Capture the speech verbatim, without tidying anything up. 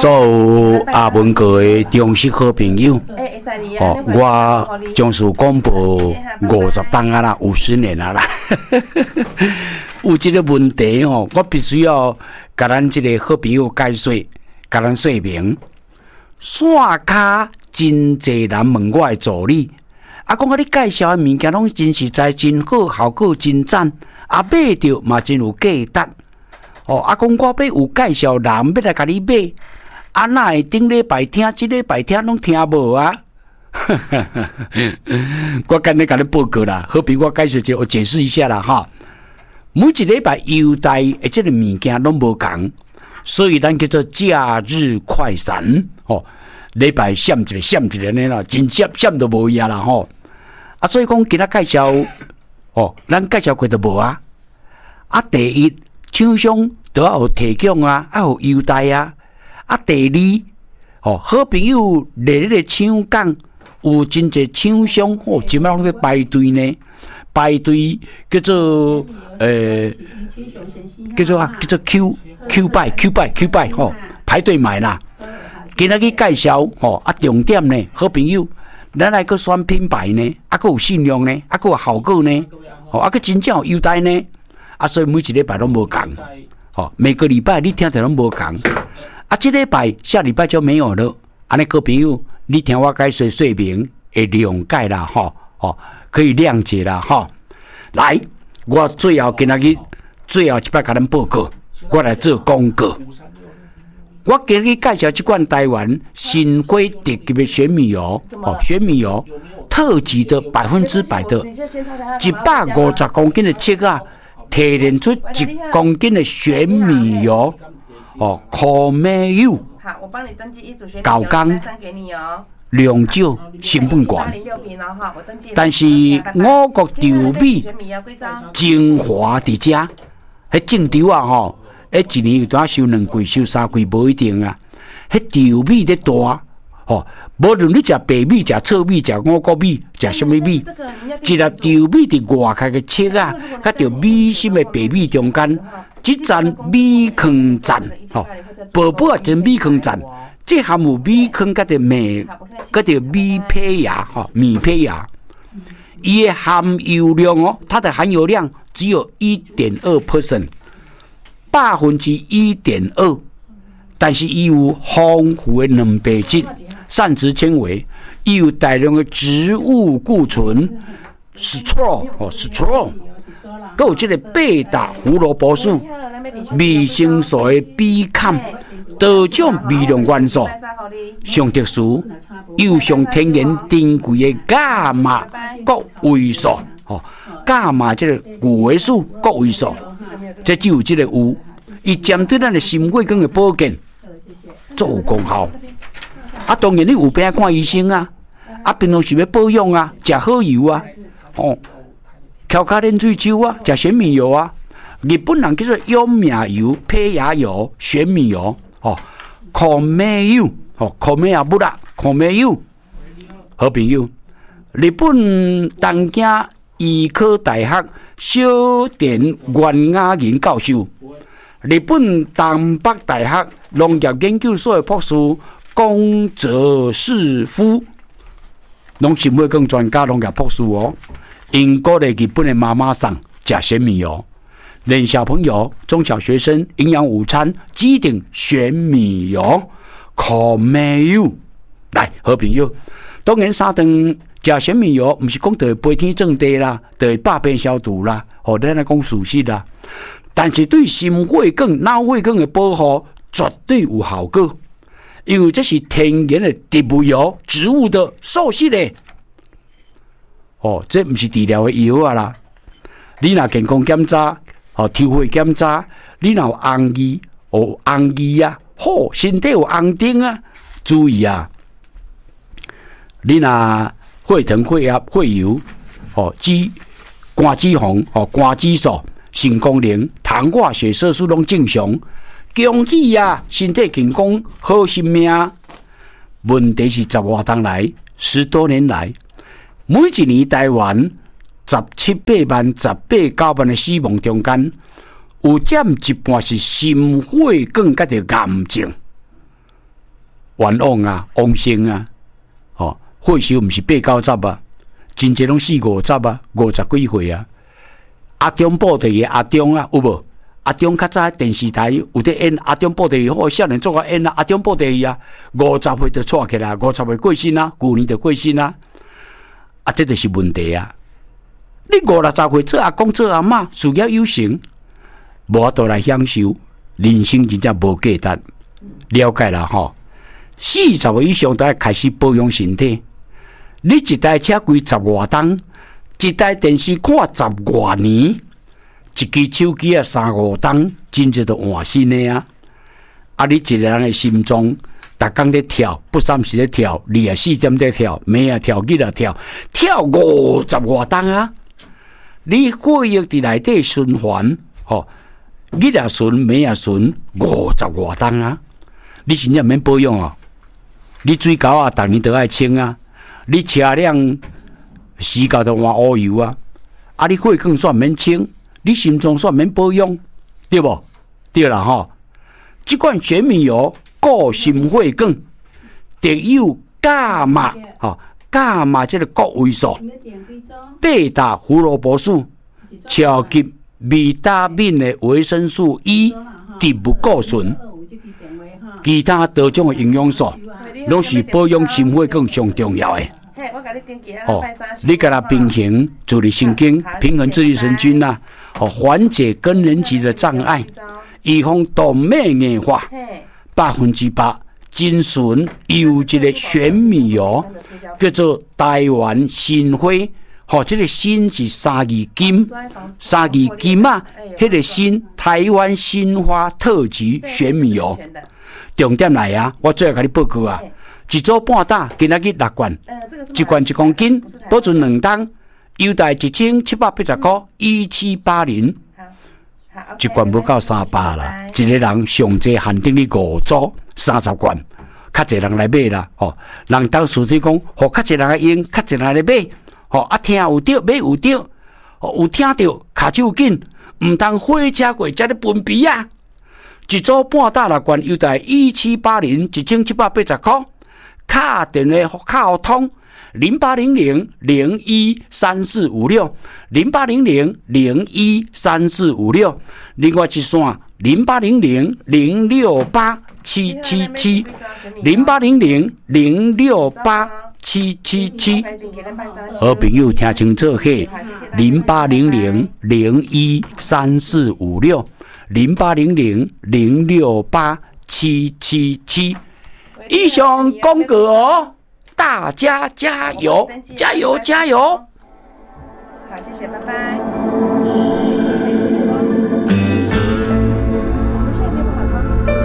所有阿文哥的忠实好朋友，哦，我将事广播五十档啊啦，五十年啊啦。有这个问题哦，我必须要甲咱这个好朋友解说，甲咱说明。线卡真侪人问我的助理，啊，讲我你介绍的物件拢真实在，真好，效果真赞，啊，买着嘛真有价值。哦，啊，讲我要有介绍人要来甲你买，啊，哪会顶礼拜听，即礼拜听拢听无啊？我简单甲你报告啦，好比我解释一下，我解释一下啦哈。每一礼拜优待的这个物件拢无同，所以咱叫做假日快闪哦。礼拜闪一个闪一个呢啦，真闪闪都无呀啦吼。啊，所以讲今仔介绍哦，咱介绍过都无啊。啊，第一厂商都要有提供啊，要有优待啊。啊，第二哦，好朋友来咧个抢讲，有真侪厂商哦，即摆拢在排队呢，排队叫做呃，叫做啊，叫做 Q Q 拜 Q 拜 Q 拜吼，排队买啦。今仔去介绍吼，啊重点呢，好朋友，咱来个选品牌呢，啊个有信用呢，啊个有效果呢，吼啊个真正有优待呢，啊所以每一礼拜拢无同，吼每个礼拜你听着拢无同，啊这礼拜下礼拜就没有了，安尼个朋友，你听我解说说明会谅解啦，吼吼可以谅解啦，吼。来，我最后今仔日最后一摆甲咱报告，我来做广告。我今日介绍这款台湾新规特级的玄米油，哦，玄米油特级的百分之百的，一百五十公斤的切啊，提炼出一公斤的玄米油，哦，可美油， 好，我帮你登记一组玄米高缸， 给你哦。 量少，成本高，但是我国稻米精华伫遮，迄种稻啊吼。迄一年有当收两季、收三季，无一定啊。迄稻米咧大，吼，无论你食白米、食糙米、食五谷米、食什么米，一粒稻米伫外壳嘅切啊，甲着米心嘅白米中间，即站米糠站，吼，薄薄啊真米糠站，即含有米糠甲着米，甲着米胚芽，吼，米胚芽，伊嘅含油量哦，它的含油量只有一点二 percent。百分之一点二，但是伊有丰富的蛋白质、膳食纤维，伊有大量的植物固醇 ，stro 哦 stro， 还有这个贝塔胡萝卜素、维生素的 B 坎，多种微量元素，上特殊又上天然珍贵的伽马各维素，哦，伽马这个五维素各维素。这只有这个有，伊针对咱的心血管的保健做有功效。啊，当然你有病看医生啊，啊，平常时要保养啊，食好油啊，哦，翘脚练水手啊，食玄米油啊。日本人叫做优米油、胚芽油、玄米油，哦，可美油，哦，可美啊不啦，可美油。好朋友，日本东京医科大学小田原雅人教授，日本东北大学农业研究所的博士宫泽士夫，拢是每个专家农业博士哦。因鼓励日本的妈妈桑食玄米油，连小朋友、中小学生营养午餐指定玄米油、可美油。来，好朋友，当然三顿。食玄米油，毋是讲就会飞天正地啦，就会百病消毒啦，吼，咱来讲事实啦。但是对心血管、脑血管的保护绝对有效果，因为这是天然的植物油，植物的素食的。哦，这毋是治疗的药啊啦。你若健康检查，哦，抽血检查，你若有红字，哦，红字啊，好，身体有红丁啊，注意啊，你若血糖、血压、血油，哦，脂、肝脂肪、哦，肝指数、肾功能、糖化血色素拢正常，恭喜啊！身体健康，好生命。问题是十外当来，十多年来，每一年台湾十七八万、十八九万的死亡中间，有占一半是心血管甲着癌症。 王旺啊、王生啊，哦，岁数毋是八九十啊，真侪拢四五十啊，五十几岁啊。阿中布袋的阿中啊，有无？阿中较早电视台有伫演阿中布袋，好少年做个演啊，阿中布袋啊，五十岁就娶起来，五十岁过身啊，旧年就过身啊，啊，这就是问题啊！你五六十岁做阿公做阿嬷，事业有成，无法度来享受人生，真正无价值。了解啦吼，四十岁以上都要开始保养身体。你一台车开十外吨，一台电视看十外年。一支手机啊，三五吨，真正就换新的啊！啊，你一个人的心脏，逐工咧跳，不三时咧跳，二啊四点在跳，暝啊跳，日啊跳，跳五十外吨啊！你血液伫内底循环，吼，日啊循，暝啊循，五十外吨啊！你真正免保养啊！你水沟啊，逐年都爱清啊！你车辆死到都换乌油啊！啊，你血管煞免清。你心脏煞免保养，对不？对啦吼！这款玄米油固心血管，特有伽马吼，伽马这个谷维素、贝塔胡萝卜素、超级维他命的维生素 E、植物固醇，其他多种的营养素，拢是保养心血管上重要的。哦，你给它平衡自律神经，平衡自律神经呐、啊，哦，缓解更年期的障碍，预防动脉硬化，百分之百精纯优质的玄米油，叫做台湾新花。哦，这个新是三字金，三字金啊，迄、那个新台湾新花特级玄米油。重点来啊，我最后给你报告啊。一组半打，今仔日六罐，一罐一公斤，保存两档，优待一千七百八十块，一七八零。一罐不到三百啦，一个人上济限定你五组三十罐，较侪人来买啦。吼，人当属地讲，互较侪人来用，较侪人来买。吼，啊听有着，买有着，吼有听着，卡手紧，唔通火车过才咧分皮啊！一组半打六罐，优待一七八零，一千七百八十块。卡电话卡通零八零零零一三四五六零八零零零一三四五六，另外一线零八零零零六八七七七零八零零零六八七七七，好朋友听清楚嘿，零八零零零一三四五六零八零零零六八七七七。以上公告哦，大家加油，加油，加油！ 好，谢谢，拜拜。